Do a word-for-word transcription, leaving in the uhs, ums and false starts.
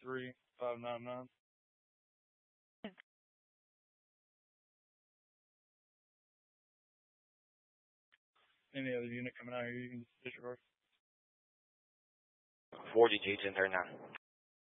three five nine nine. Any other unit coming out here, you can disregard. forty G ten thirty-nine.